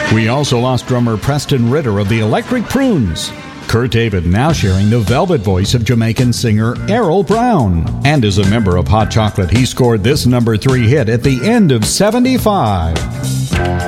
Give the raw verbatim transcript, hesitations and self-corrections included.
We also lost drummer Preston Ritter of the Electric Prunes. Kurt David now sharing the velvet voice of Jamaican singer Errol Brown. And as a member of Hot Chocolate, he scored this number three hit at the end of seventy-five.